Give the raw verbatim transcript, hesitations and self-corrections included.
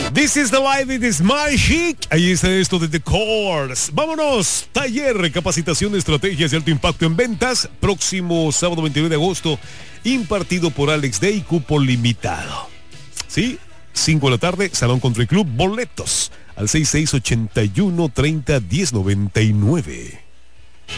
This is the life, it is magic. Ahí está esto de The Course. Vámonos. Taller, capacitación de estrategias de alto impacto en ventas. Próximo sábado veintinueve de agosto. Impartido por Alex Day, cupo limitado. ¿Sí? cinco de la tarde, Salón Country Club. Boletos al seis seis ocho uno, treinta, diez noventa y nueve.